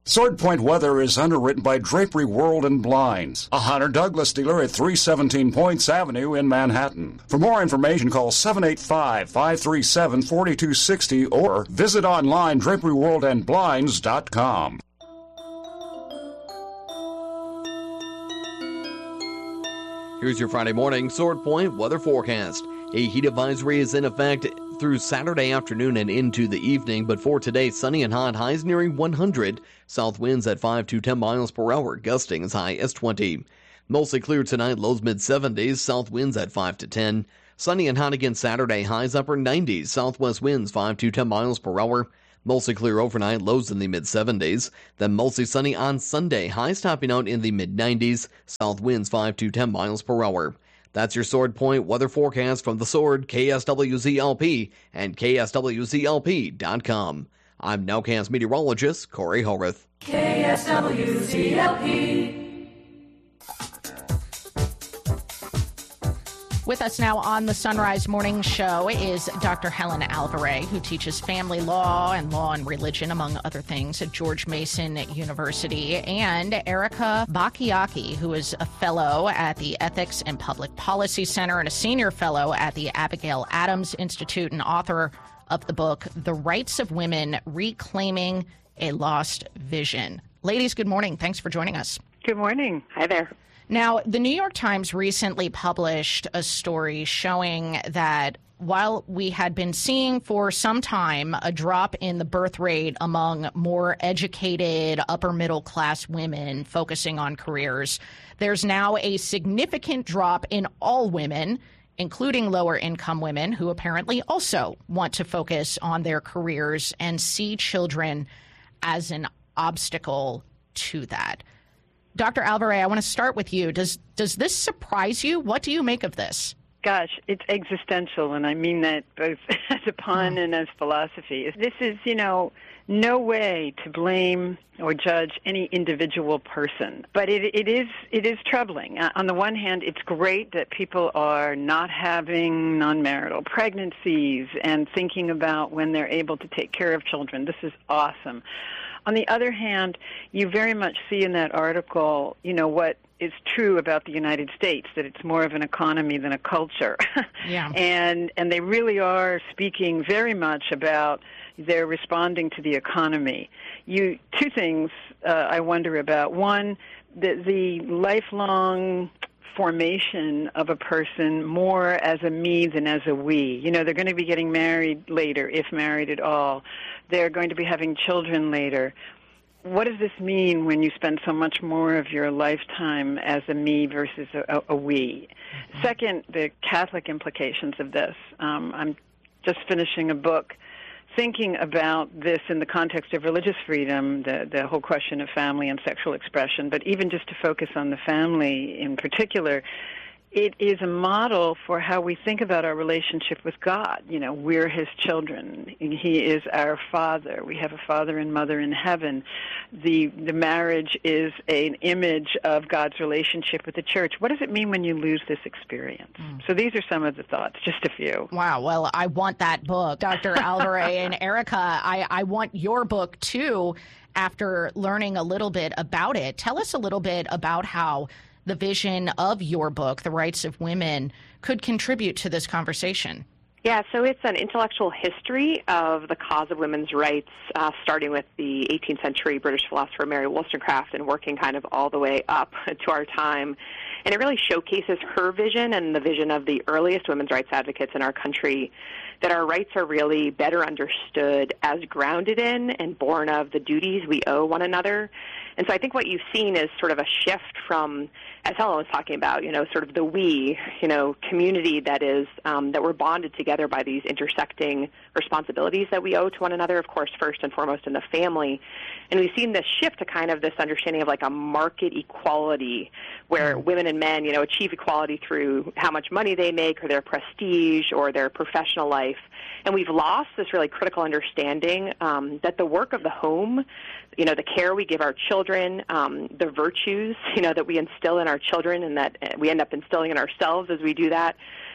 Sword Point weather is underwritten by Drapery World and Blinds, a Hunter Douglas dealer at 317 Points Avenue in Manhattan. For more information, call 785-537-4260 or visit online draperyworldandblinds.com. Here's your Friday morning Sword Point weather forecast. A heat advisory is in effect through Saturday afternoon and into the evening, but for today, sunny and hot, highs nearing 100. South winds at 5 to 10 miles per hour, gusting as high as 20. Mostly clear tonight, lows mid-70s, south winds at 5 to 10. Sunny and hot again Saturday, highs upper 90s, southwest winds 5 to 10 miles per hour. Mostly clear overnight, lows in the mid-70s. Then mostly sunny on Sunday, highs topping out in the mid-90s, south winds 5 to 10 miles per hour. That's your Sword Point weather forecast from The Sword, KSWZLP, and KSWZLP.com. I'm Nowcast meteorologist Corey Horvath. KSWZLP. With us now on the Sunrise Morning Show is Dr. Helen Alvarez, who teaches family law and religion, among other things, at George Mason University, and Erica Bachiochi, who is a fellow at the Ethics and Public Policy Center and a senior fellow at the Abigail Adams Institute and author of the book, The Rights of Women, Reclaiming a Lost Vision. Ladies, good morning. Thanks for joining us. Good morning. Hi there. Now, the New York Times recently published a story showing that while we had been seeing for some time a drop in the birth rate among more educated, upper-middle-class women focusing on careers, there's now a significant drop in all women, including lower-income women, who apparently also want to focus on their careers and see children as an obstacle to that. Dr. Alvarez, I want to start with you. Does this surprise you? What do you make of this? Gosh, it's existential, and I mean that both as a pun and as philosophy. This is, no way to blame or judge any individual person, but it is troubling. On the one hand, it's great that people are not having non-marital pregnancies and thinking about when they're able to take care of children. This is awesome. On the other hand, you very much see in that article, what is true about the United States, that it's more of an economy than a culture. Yeah. And they really are speaking very much about their responding to the economy. Two things I wonder about. One, the lifelong formation of a person more as a me than as a we. They're going to be getting married later, if married at all. They're going to be having children later. What does this mean when you spend so much more of your lifetime as a me versus a we? Mm-hmm. Second, the Catholic implications of this. I'm just finishing a book thinking about this in the context of religious freedom, the whole question of family and sexual expression, but even just to focus on the family in particular, it is a model for how we think about our relationship with God. We're His children. He is our Father. We have a Father and Mother in heaven. The marriage is an image of God's relationship with the church. What does it mean when you lose this experience? So these are some of the thoughts, just a few. Wow. Well, I want that book. Dr. Alvarez and Erica, I want your book, too, after learning a little bit about it. Tell us a little bit about how the vision of your book, The Rights of Women, could contribute to this conversation. Yeah, so it's an intellectual history of the cause of women's rights, starting with the 18th century British philosopher Mary Wollstonecraft and working kind of all the way up to our time. And it really showcases her vision and the vision of the earliest women's rights advocates in our country, that our rights are really better understood as grounded in and born of the duties we owe one another. And so I think what you've seen is sort of a shift from, as Helen was talking about, sort of the we, community that is, that we're bonded together by these intersecting responsibilities that we owe to one another, of course, first and foremost in the family. And we've seen this shift to kind of this understanding of like a market equality where women and men, achieve equality through how much money they make or their prestige or their professional life. And we've lost this really critical understanding that the work of the home, the care we give our children, the virtues, that we instill in our children and that we end up instilling in ourselves as we do that,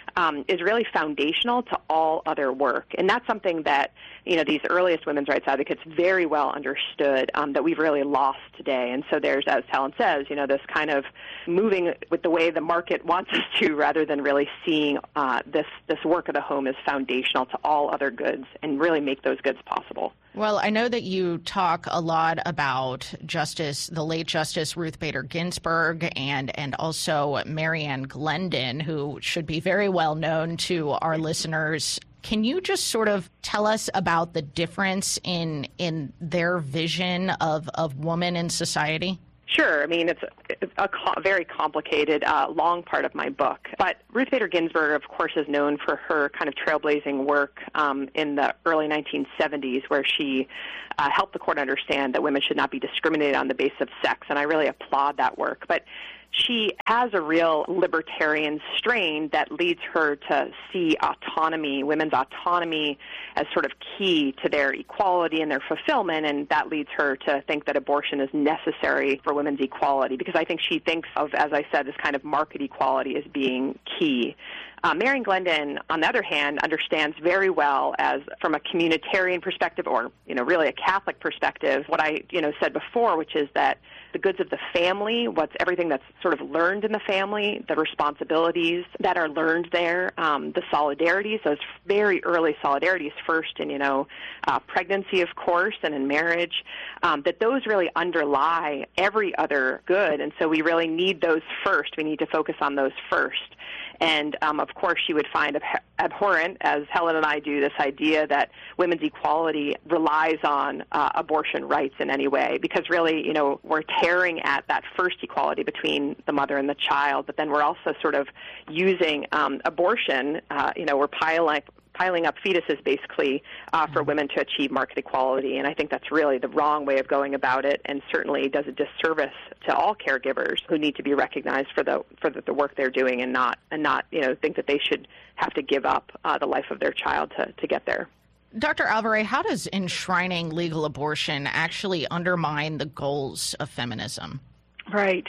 is really foundational to all other work. And that's something that, these earliest women's rights advocates very well understood, that we've really lost today. And so there's, as Helen says, this kind of moving with the way the market wants us to, rather than really seeing this work of the home as foundational to all other goods and really make those goods possible. Well, I know that you talk a lot about the late Justice Ruth Bader Ginsburg and also Marianne Glendon, who should be very well known to our listeners. Can you just sort of tell us about the difference in their vision of woman in society? Sure. I mean, it's a very complicated, long part of my book. But Ruth Bader Ginsburg, of course, is known for her kind of trailblazing work in the early 1970s, where she helped the court understand that women should not be discriminated on the basis of sex. And I really applaud that work. But she has a real libertarian strain that leads her to see autonomy, women's autonomy, as sort of key to their equality and their fulfillment, and that leads her to think that abortion is necessary for women's equality, because I think she thinks of, as I said, this kind of market equality as being key. Marianne Glendon, on the other hand, understands very well, as from a communitarian perspective, or really a Catholic perspective, what I said before, which is that the goods of the family, everything that's sort of learned in the family, the responsibilities that are learned there, the solidarities, those very early solidarities, first in pregnancy, of course, and in marriage, that those really underlie every other good, and so we really need those first. We need to focus on those first. And, of course, she would find abhorrent, as Helen and I do, this idea that women's equality relies on abortion rights in any way, because really, we're tearing at that first equality between the mother and the child, but then we're also sort of using abortion, we're piling up fetuses, basically, for women to achieve market equality. And I think that's really the wrong way of going about it, and certainly does a disservice to all caregivers who need to be recognized for the work they're doing, and not think that they should have to give up the life of their child to get there. Dr. Alvarez, how does enshrining legal abortion actually undermine the goals of feminism? Right.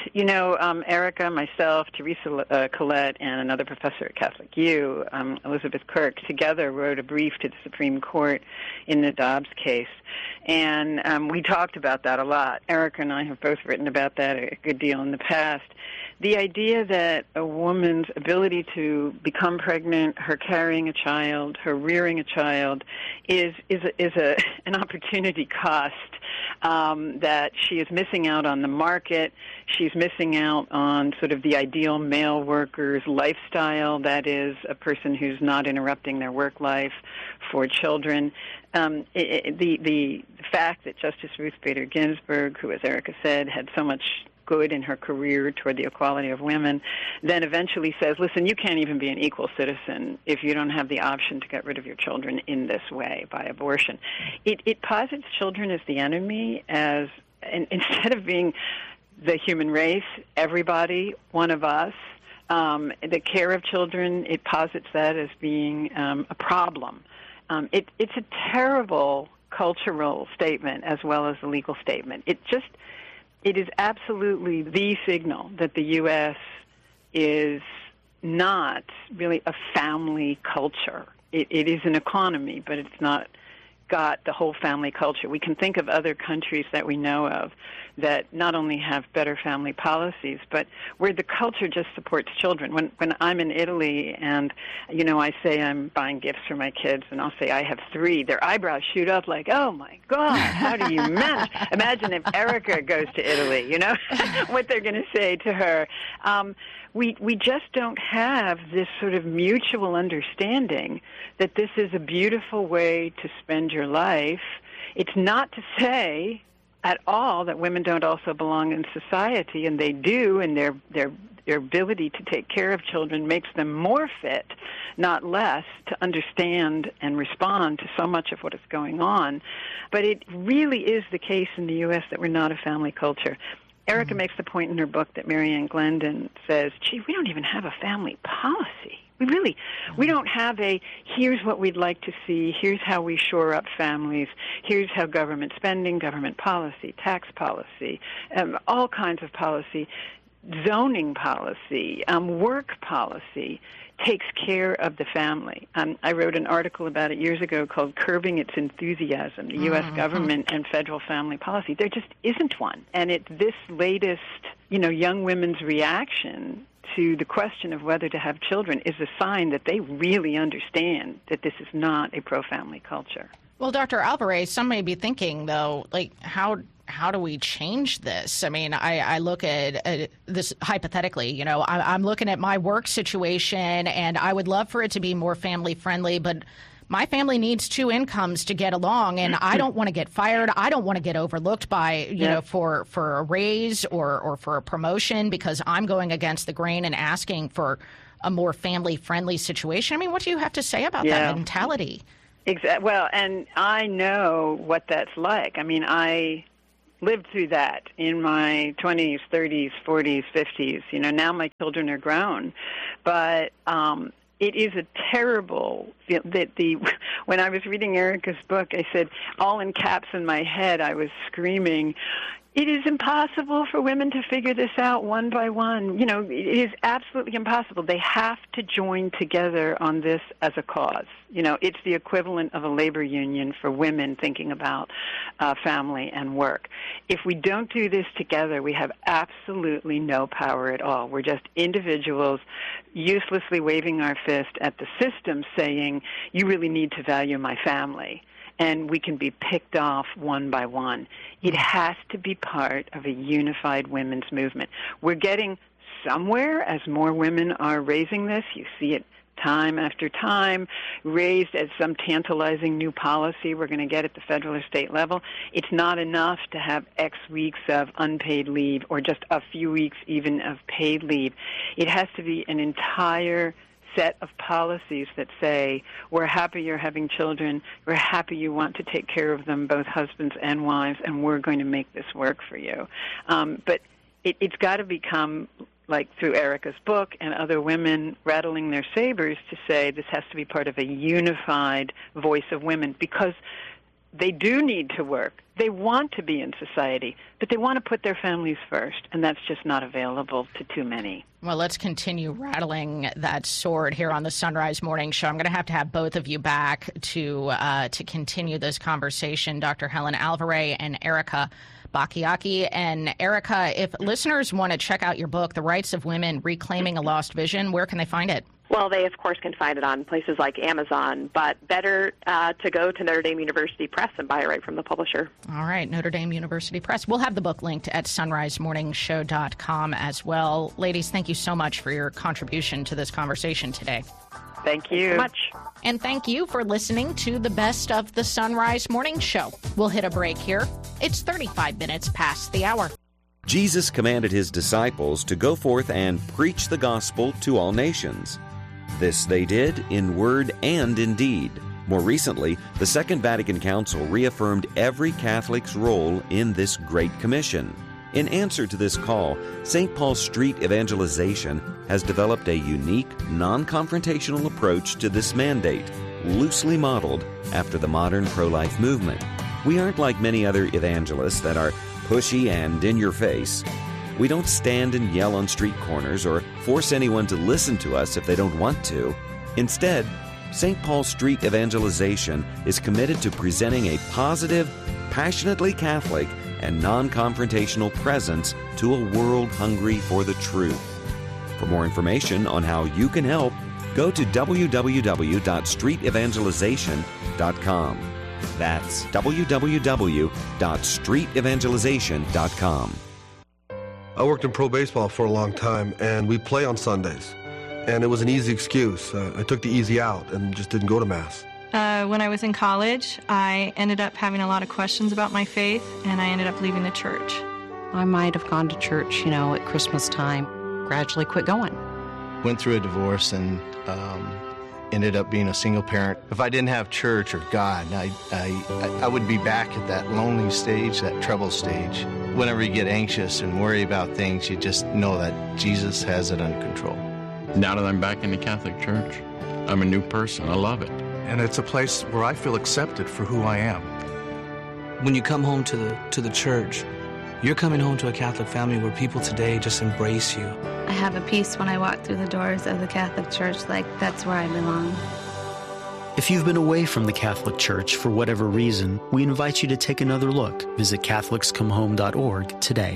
Erica, myself, Teresa Collette, and another professor at Catholic U, Elizabeth Kirk, together wrote a brief to the Supreme Court in the Dobbs case. And we talked about that a lot. Erica and I have both written about that a good deal in the past. The idea that a woman's ability to become pregnant, her carrying a child, her rearing a child, is an opportunity cost that she is missing out on the market. She's missing out on sort of the ideal male worker's lifestyle, that is, a person who's not interrupting their work life for children. The fact that Justice Ruth Bader Ginsburg, who, as Erica said, had so much good in her career toward the equality of women, then eventually says, listen, you can't even be an equal citizen if you don't have the option to get rid of your children in this way, by abortion. It posits children as the enemy, and instead of being the human race, everybody, one of us, the care of children, it posits that as being a problem. It's a terrible cultural statement as well as a legal statement. It is absolutely the signal that the U.S. is not really a family culture. It is an economy, but it's not got the whole family culture. We can think of other countries that we know of that not only have better family policies, but where the culture just supports children. When I'm in Italy and, I say I'm buying gifts for my kids, and I'll say I have 3, their eyebrows shoot up like, oh, my God, how do you manage? Imagine if Erica goes to Italy, what they're going to say to her. We just don't have this sort of mutual understanding that this is a beautiful way to spend your life. It's not to say at all that women don't also belong in society, and they do, and their ability to take care of children makes them more fit, not less, to understand and respond to so much of what is going on. But it really is the case in the U.S. that we're not a family culture. Erica makes the point in her book that Marianne Glendon says, gee, we don't even have a family policy. We don't have here's what we'd like to see, here's how we shore up families, here's how government spending, government policy, tax policy, all kinds of policy zoning policy, work policy takes care of the family. I wrote an article about it years ago called Curbing Its Enthusiasm, the U.S. government and federal family policy. There just isn't one. And this latest, young women's reaction to the question of whether to have children is a sign that they really understand that this is not a pro-family culture. Well, Dr. Alvarez, some may be thinking, though, how do we change this? I mean, I look at this hypothetically, I'm looking at my work situation, and I would love for it to be more family-friendly, but my family needs two incomes to get along, and I don't want to get fired. I don't want to get overlooked by, for a raise or for a promotion because I'm going against the grain and asking for a more family-friendly situation. I mean, what do you have to say about that mentality? Exactly. Well, and I know what that's like. I mean, I lived through that in my 20s, 30s, 40s, 50s. Now my children are grown, but it is a terrible when I was reading Erica's book, I said, all in caps in my head, I was screaming, it is impossible for women to figure this out one by one. It is absolutely impossible. They have to join together on this as a cause. It's the equivalent of a labor union for women thinking about family and work. If we don't do this together, we have absolutely no power at all. We're just individuals uselessly waving our fist at the system saying, you really need to value my family. And we can be picked off one by one. It has to be part of a unified women's movement. We're getting somewhere as more women are raising this. You see it time after time, raised as some tantalizing new policy we're going to get at the federal or state level. It's not enough to have X weeks of unpaid leave or just a few weeks even of paid leave. It has to be an entire set of policies that say, we're happy you're having children, we're happy you want to take care of them, both husbands and wives, and we're going to make this work for you. But it's got to become, like through Erica's book and other women rattling their sabers, to say this has to be part of a unified voice of women, because they do need to work. They want to be in society, but they want to put their families first, and that's just not available to too many. Well, let's continue rattling that sword here on the Sunrise Morning Show. I'm going to have both of you back to continue this conversation, Dr. Helen Alvarez and Erica Bachiochi. And Erica, if listeners want to check out your book, The Rights of Women, Reclaiming a Lost Vision, where can they find it? Well, they, of course, can find it on places like Amazon, but better to go to Notre Dame University Press and buy it right from the publisher. All right, Notre Dame University Press. We'll have the book linked at sunrisemorningshow.com as well. Ladies, thank you so much for your contribution to this conversation today. Thank you so much. And thank you for listening to the Best of the Sunrise Morning Show. We'll hit a break here. It's 35 minutes past the hour. Jesus commanded his disciples to go forth and preach the gospel to all nations. This they did in word and in deed. More recently, the Second Vatican Council reaffirmed every Catholic's role in this Great Commission. In answer to this call, St. Paul Street Evangelization has developed a unique, non-confrontational approach to this mandate, loosely modeled after the modern pro-life movement. We aren't like many other evangelists that are pushy and in your face. We don't stand and yell on street corners or force anyone to listen to us if they don't want to. Instead, St. Paul Street Evangelization is committed to presenting a positive, passionately Catholic, and non-confrontational presence to a world hungry for the truth. For more information on how you can help, go to www.streetevangelization.com. That's www.streetevangelization.com. I worked in pro baseball for a long time, and we play on Sundays. And it was an easy excuse. I took the easy out and just didn't go to Mass. When I was in college, I ended up having a lot of questions about my faith, and I ended up leaving the church. I might have gone to church, at Christmas time, gradually quit going. Went through a divorce and ended up being a single parent. If I didn't have church or God, I would be back at that lonely stage, that trouble stage. Whenever you get anxious and worry about things, you just know that Jesus has it under control. Now that I'm back in the Catholic Church, I'm a new person. I love it. And it's a place where I feel accepted for who I am. When you come home to the church, You're coming home to a Catholic family where people today just embrace you. I have a peace when I walk through the doors of the Catholic Church, like that's where I belong. If you've been away from the Catholic Church for whatever reason, we invite you to take another look. Visit CatholicsComeHome.org today.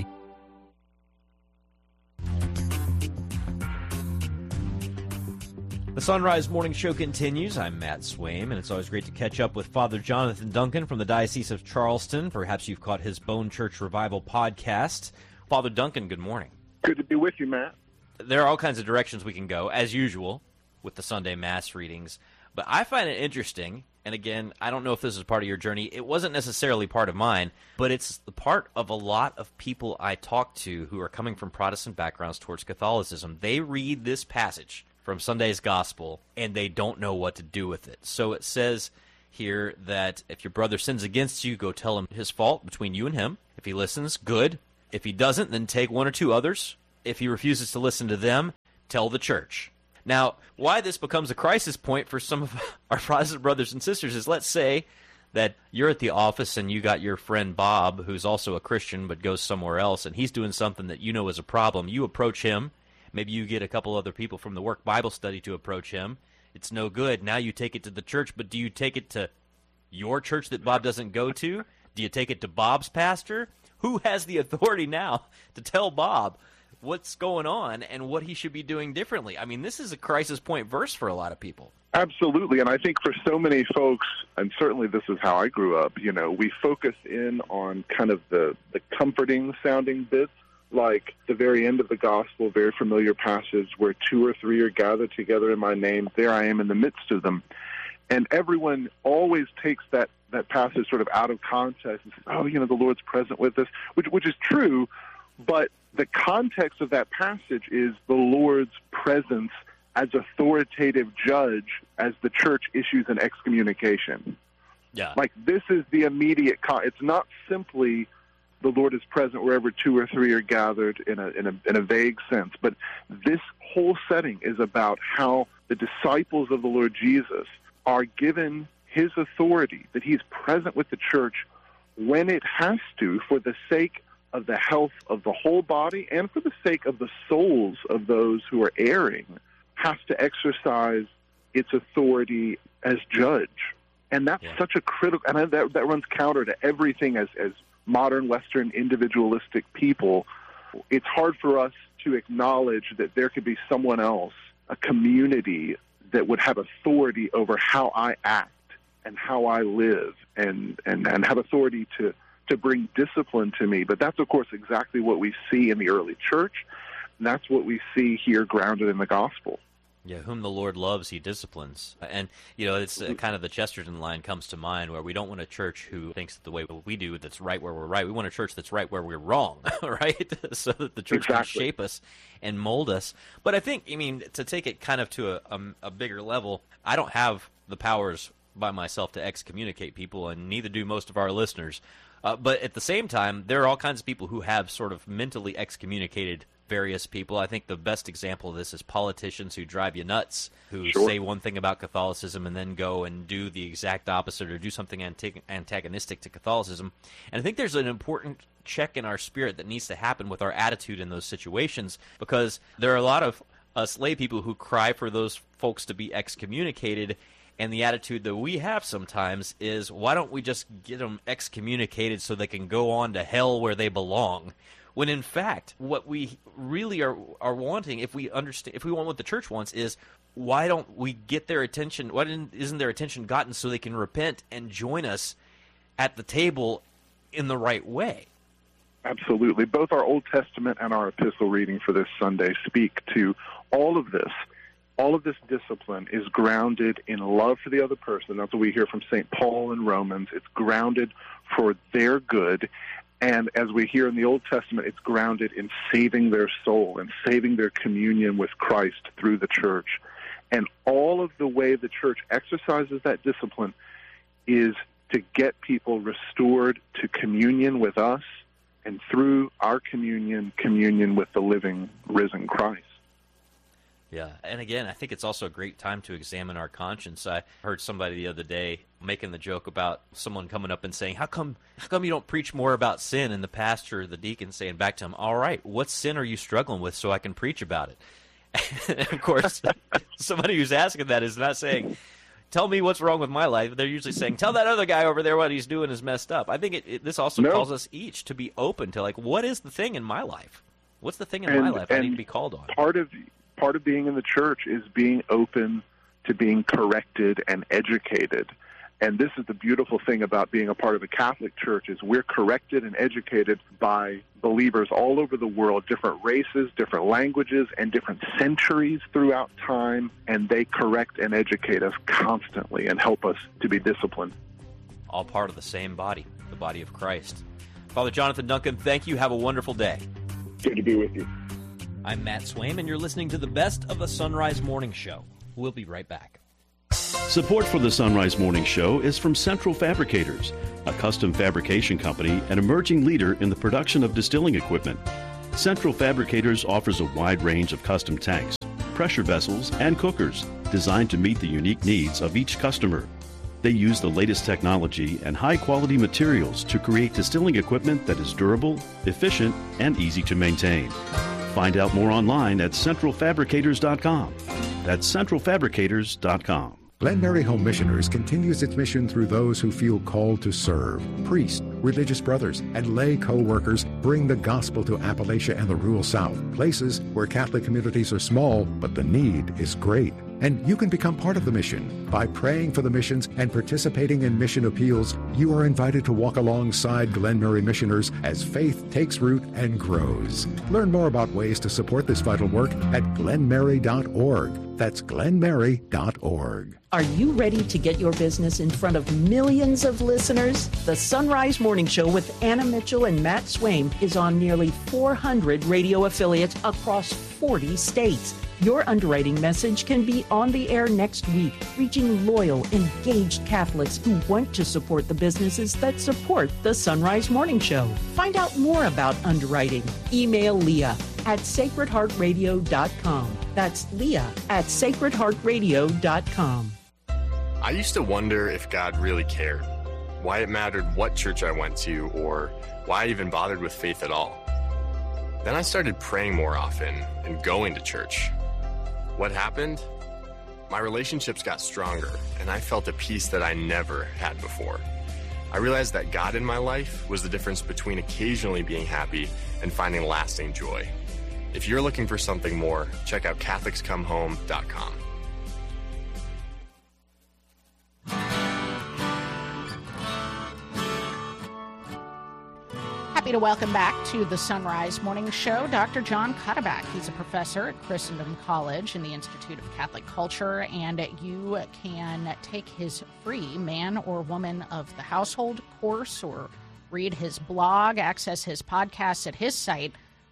The Sunrise Morning Show continues. I'm Matt Swaim, and it's always great to catch up with Father Jonathan Duncan from the Diocese of Charleston. Perhaps you've caught his Bone Church Revival podcast. Father Duncan, good morning. Good to be with you, Matt. There are all kinds of directions we can go, as usual, with the Sunday Mass readings. But I find it interesting, and again, I don't know if this is part of your journey. It wasn't necessarily part of mine, but it's the part of a lot of people I talk to who are coming from Protestant backgrounds towards Catholicism. They read this passage from Sunday's Gospel, and they don't know what to do with it. So it says here that if your brother sins against you, go tell him his fault between you and him. If he listens, good. If he doesn't, then take one or two others. If he refuses to listen to them, tell the church. Now, why this becomes a crisis point for some of our Protestant brothers and sisters is, let's say that you're at the office and you got your friend Bob, who's also a Christian but goes somewhere else, and he's doing something that you know is a problem. You approach him. Maybe you get a couple other people from the work Bible study to approach him. It's no good. Now you take it to the church, but do you take it to your church that Bob doesn't go to? Do you take it to Bob's pastor? Who has the authority now to tell Bob what's going on and what he should be doing differently? I mean, this is a crisis point verse for a lot of people. Absolutely, and I think for so many folks, and certainly this is how I grew up, we focus in on kind of the comforting sounding bits, like the very end of the gospel, very familiar passage where 2 or 3 are gathered together in my name, there I am in the midst of them. And everyone always takes that passage sort of out of context and says, the Lord's present with us, which is true, but the context of that passage is the Lord's presence as authoritative judge as the church issues an excommunication. Yeah. Like, this is the immediate it's not simply the Lord is present wherever 2 or 3 are gathered in a vague sense. But this whole setting is about how the disciples of the Lord Jesus are given his authority, that he's present with the church when it has to, for the sake of the health of the whole body and for the sake of the souls of those who are erring, has to exercise its authority as judge. And that's such a critical, and that runs counter to everything as modern Western individualistic people. It's hard for us to acknowledge that there could be someone else, a community, that would have authority over how I act and how I live and have authority to bring discipline to me. But that's, of course, exactly what we see in the early church, and that's what we see here grounded in the gospel. Yeah, whom the Lord loves, he disciplines. And, it's kind of the Chesterton line comes to mind, where we don't want a church who thinks that the way we do that's right where we're right. We want a church that's right where we're wrong, right? So that the church can shape us and mold us. But I think, to take it kind of to a bigger level, I don't have the powers by myself to excommunicate people, and neither do most of our listeners. But at the same time, there are all kinds of people who have sort of mentally excommunicated various people. I think the best example of this is politicians who drive you nuts, who say one thing about Catholicism and then go and do the exact opposite or do something antagonistic to Catholicism. And I think there's an important check in our spirit that needs to happen with our attitude in those situations, because there are a lot of us lay people who cry for those folks to be excommunicated, and the attitude that we have sometimes is, why don't we just get them excommunicated so they can go on to hell where they belong? When in fact, what we really are wanting, if we want what the church wants, is why don't we get their attention? Why isn't their attention gotten so they can repent and join us at the table in the right way? Absolutely. Both our Old Testament and our epistle reading for this Sunday speak to all of this. All of this discipline is grounded in love for the other person. That's what we hear from St. Paul in Romans. It's grounded for their good. And as we hear in the Old Testament, it's grounded in saving their soul and saving their communion with Christ through the church. And all of the way the church exercises that discipline is to get people restored to communion with us, and through our communion with the living, risen Christ. Yeah, and again, I think it's also a great time to examine our conscience. I heard somebody the other day making the joke about someone coming up and saying, how come you don't preach more about sin? And the pastor or the deacon saying back to him, all right, what sin are you struggling with so I can preach about it? And of course, somebody who's asking that is not saying, tell me what's wrong with my life. They're usually saying, tell that other guy over there what he's doing is messed up. I think this also calls us each to be open to, like, what is the thing in my life? What's the thing in my life I need to be called on? Part of being in the church is being open to being corrected and educated. And this is the beautiful thing about being a part of the Catholic Church is we're corrected and educated by believers all over the world, different races, different languages, and different centuries throughout time, and they correct and educate us constantly and help us to be disciplined. All part of the same body, the body of Christ. Father Jonathan Duncan, thank you. Have a wonderful day. Good to be with you. I'm Matt Swaim, and you're listening to the Best of the Sunrise Morning Show. We'll be right back. Support for the Sunrise Morning Show is from Central Fabricators, a custom fabrication company and emerging leader in the production of distilling equipment. Central Fabricators offers a wide range of custom tanks, pressure vessels, and cookers designed to meet the unique needs of each customer. They use the latest technology and high-quality materials to create distilling equipment that is durable, efficient, and easy to maintain. Find out more online at centralfabricators.com. That's centralfabricators.com. Glen Mary Home Missioners continues its mission through those who feel called to serve. Priests, religious brothers, and lay co-workers bring the gospel to Appalachia and the rural South, places where Catholic communities are small, but the need is great. And you can become part of the mission. By praying for the missions and participating in mission appeals, you are invited to walk alongside Glen Mary missioners as faith takes root and grows. Learn more about ways to support this vital work at glenmary.org. That's glenmary.org. Are you ready to get your business in front of millions of listeners? The Sunrise Morning Show with Anna Mitchell and Matt Swaim is on nearly 400 radio affiliates across 40 states. Your underwriting message can be on the air next week, reaching loyal, engaged Catholics who want to support the businesses that support the Sunrise Morning Show. Find out more about underwriting. Email Leah at sacredheartradio.com. That's Leah at sacredheartradio.com. I used to wonder if God really cared, why it mattered what church I went to, or why I even bothered with faith at all. Then I started praying more often and going to church. What happened? My relationships got stronger, and I felt a peace that I never had before. I realized that God in my life was the difference between occasionally being happy and finding lasting joy. If you're looking for something more, check out CatholicsComeHome.com. Happy to welcome back to the Sunrise Morning Show Dr. John Cuddeback. He's a professor at Christendom College in the Institute of Catholic Culture, and you can take his free Man or Woman of the Household course or read his blog, access his podcasts at his site,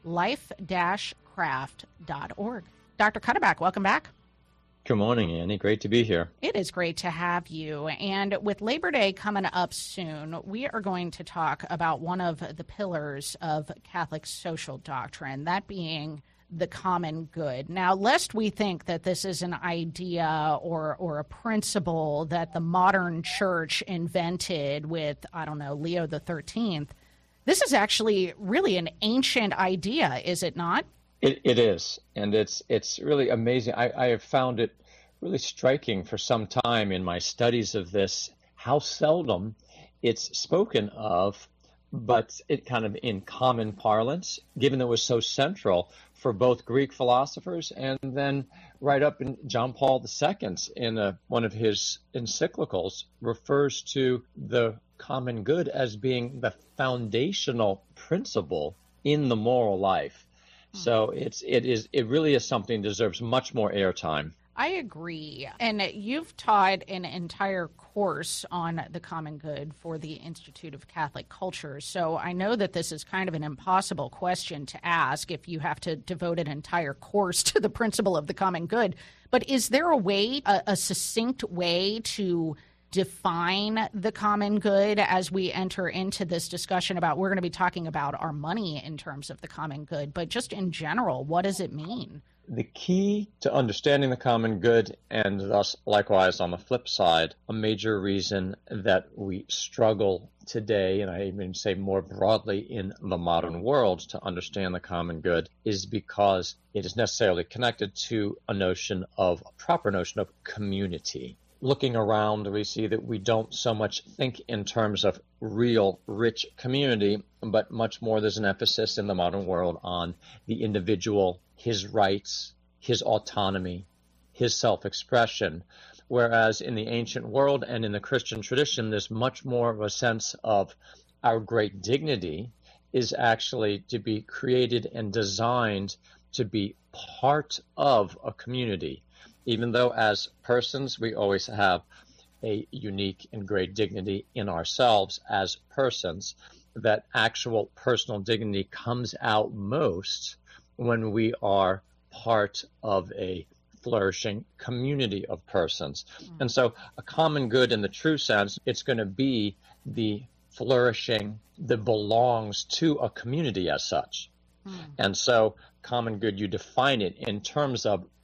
life-craft.org. Dr. Cuddeback, welcome back. Good morning, Annie. Great to be here. It is great to have you. And with Labor Day coming up soon, we are going to talk about one of the pillars of Catholic social doctrine, that being the common good. Now, lest we think that this is an idea or a principle that the modern church invented with, Leo the 13th, this is actually really an ancient idea, is it not? It is, and it's really amazing. I have found it really striking for some time in my studies of this, how seldom it's spoken of, but it kind of in common parlance, given that it was so central for both Greek philosophers and then right up in John Paul II in one of his encyclicals refers to the common good as being the foundational principle in the moral life. So it really is something that deserves much more airtime. I agree. And you've taught an entire course on the common good for the Institute of Catholic Culture. So I know that this is kind of an impossible question to ask if you have to devote an entire course to the principle of the common good. But is there a way, a succinct way to define the common good as we enter into this discussion about, we're going to be talking about our money in terms of the common good, but just in general, what does it mean? The key to understanding the common good, and thus likewise on the flip side, a major reason that we struggle today, and I even say more broadly in the modern world, to understand the common good, is because it is necessarily connected to a proper notion of community. Looking around, we see that we don't so much think in terms of real rich community, but much more there's an emphasis in the modern world on the individual, his rights, his autonomy, his self-expression. Whereas in the ancient world and in the Christian tradition, there's much more of a sense of our great dignity is actually to be created and designed to be part of a community. Even though as persons we always have a unique and great dignity in ourselves as persons, that actual personal dignity comes out most when we are part of a flourishing community of persons. And so a common good in the true sense, it's going to be the flourishing that belongs to a community as such. And so common good, you define it in terms of